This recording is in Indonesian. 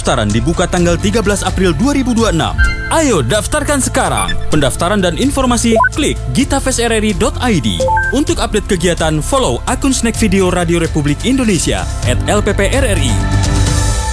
Pendaftaran dibuka tanggal 13 April 2026. Ayo daftarkan sekarang. Pendaftaran dan informasi klik gitafestrri.id. Untuk update kegiatan, follow akun Snack Video Radio Republik Indonesia @LPPRRI.